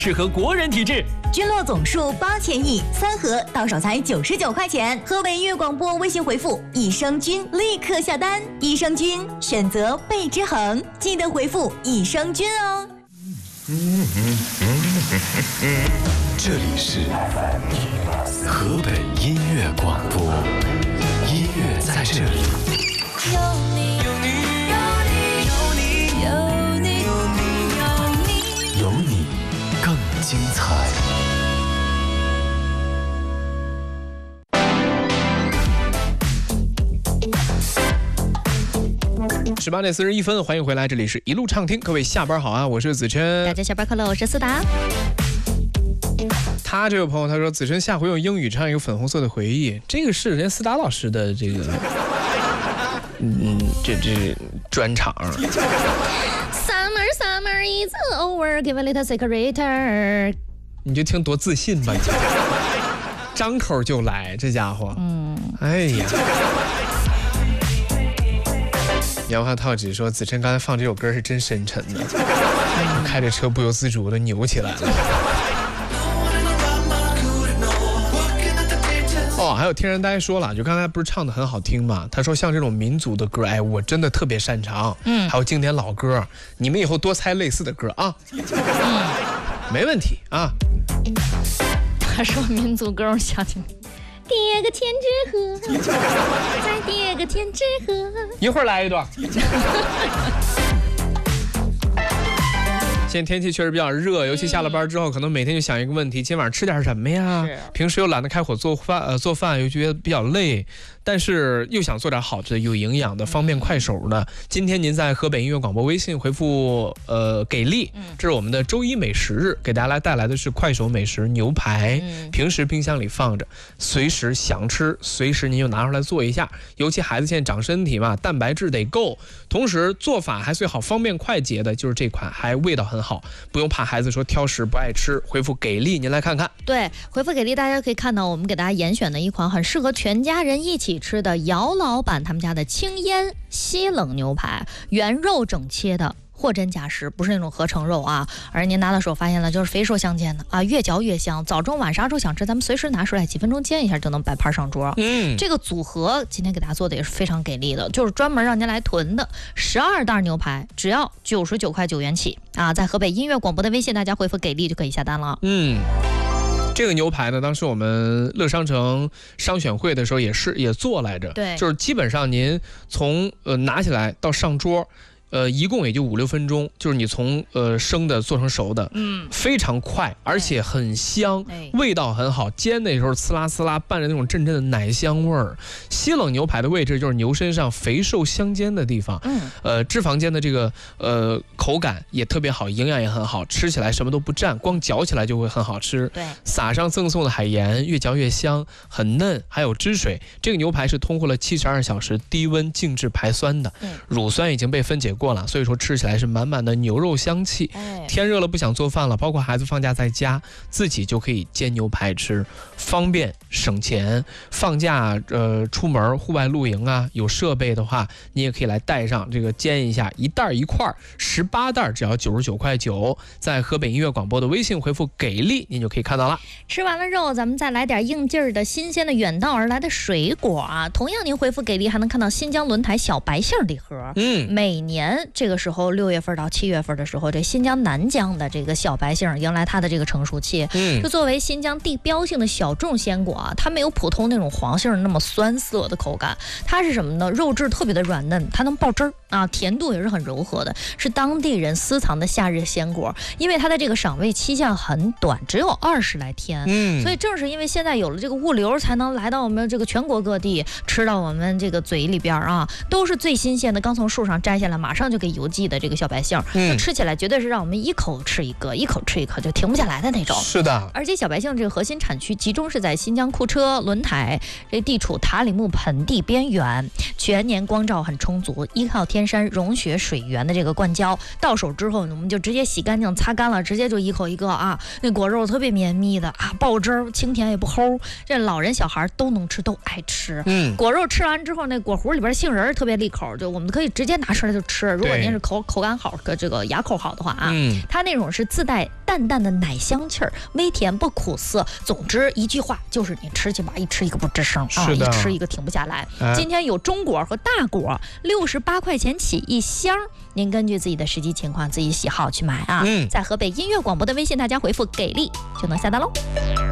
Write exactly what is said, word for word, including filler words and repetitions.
适合国人体质， 菌落总数八千亿，三盒到手才九十九块钱。河北音乐广播微信回复益生菌立刻下单，益生菌选择倍之恒，记得回复益生菌哦。 嗯嗯嗯嗯、这里是河北音乐广播，音乐在这里。 有你，有你，有你，有你，有你，有你， 有你更精彩。 十八点四十一分，欢迎回来，这里是一路畅听，各位下班好啊，我是子琛。 大家下班快乐，我是思达。 他这位朋友他说，子琛下回用英语唱一个粉红色的回忆，这个是人思达老师的这个，嗯，这这专场。 Summer, summer is over, give a little secret。 你就听多自信吧，张口就来，这家伙。嗯，哎呀。杨花套子说：“子琛刚才放这首歌是真深沉的，嗯、开着车不由自主的扭起来了。”哦，还有天然呆说了，就刚才不是唱的很好听嘛？他说像这种民族的歌，哎，我真的特别擅长。嗯，还有经典老歌，你们以后多猜类似的歌啊。嗯，没问题啊。 他说民族歌，我想起。叠个天之河，再叠个天之河。 一会儿来一段。现在天气确实比较热，尤其下了班之后，可能每天就想一个问题：今晚上吃点什么呀？平时又懒得开火做饭，呃，做饭又觉得比较累，但是又想做点好的、有营养的、方便快手的。今天您在河北音乐广播微信回复呃给力，这是我们的周一美食日，给大家来带来的是快手美食牛排。平时冰箱里放着，随时想吃，随时您就拿出来做一下。尤其孩子现在长身体嘛，蛋白质得够，同时做法还最好方便快捷的，就是这款，还味道很好。好，不用怕孩子说挑食不爱吃，回复给力，您来看看。 对，回复给力，大家可以看到我们给大家严选的一款很适合全家人一起吃的姚老板他们家的清烟西冷牛排，原肉整切的。货真价实，不是那种合成肉啊，而您拿到手发现了就是肥瘦相间的啊，越嚼越香。早中晚啥时候想吃，咱们随时拿出来，几分钟煎一下就能摆盘上桌。嗯，这个组合今天给大家做的也是非常给力的，就是专门让您来囤的，十二袋牛排，只要九十九块九元起啊，在河北音乐广播的微信，大家回复给力就可以下单了。 嗯。这个牛排呢，当时我们乐商城商选会的时候也是也做来着， 对， 就是基本上您从呃拿起来到上桌。呃，一共也就五六分钟，就是你从呃生的做成熟的，嗯，非常快，而且很香，哎、味道很好。煎的时候呲啦呲啦，伴着那种阵阵的奶香味儿。西冷牛排的位置就是牛身上肥瘦相间的地方，嗯，呃，脂肪间的这个呃口感也特别好，营养也很好，吃起来什么都不占，光嚼起来就会很好吃。 对， 撒上赠送的海盐，越嚼越香，很嫩，还有汁水。这个牛排是通过了七十二小时低温静置排酸的，嗯、乳酸已经被分解过了，所以说吃起来是满满的牛肉香气。哎、天热了不想做饭了，包括孩子放假在家，自己就可以煎牛排吃，方便省钱。放假呃出门户外露营啊，有设备的话，你也可以来带上这个煎一下，一袋一块，十八袋只要九十九块九。在河北音乐广播的微信回复给力，您就可以看到了。 吃完了肉，咱们再来点应劲儿的新鲜的远道而来的水果啊！同样您回复给力，还能看到新疆轮台小白杏礼盒。嗯，每年这个时候六月份到七月份的时候，这新疆南疆的这个小白杏迎来它的这个成熟期。嗯，就作为新疆地标性的小众鲜果啊，它没有普通那种黄杏那么酸涩的口感，它是什么呢？肉质特别的软嫩，它能爆汁儿啊，甜度也是很柔和的，是当地人私藏的夏日鲜果。因为它的这个赏味期限很短，只有二十来天。嗯，所以正是因为现在有了这个物流，才能来到我们这个全国各地，吃到我们这个嘴里边啊，都是最新鲜的，刚从树上摘下来，马上就给邮寄的这个小白杏，嗯，吃起来绝对是让我们一口吃一个，一口吃一个就停不下来的那种。 是的， 而且小白杏这个核心产区集中是在新疆库车轮台，这地处塔里木盆地边缘，全年光照很充足，依靠天山融雪水源的这个灌浇，到手之后我们就直接洗干净擦干了，直接就一口一个啊，那果肉特别绵密的啊，爆汁儿，清甜也不齁，这老人小孩都能吃，都爱吃。嗯，果肉吃完之后，那果核里边杏仁特别利口，就我们可以直接拿出来就吃。 如果您是口口感好，这个牙口好的话啊， 嗯， 它那种是自带淡淡的奶香气儿，微甜不苦涩。总之一句话就是你吃起吧，一吃一个不吱声啊，一吃一个停不下来。哎、今天有中果和大果，六十八块钱起一箱，您根据自己的实际情况、自己喜好去买啊。嗯，在河北音乐广播的微信，大家回复给力就能下单喽。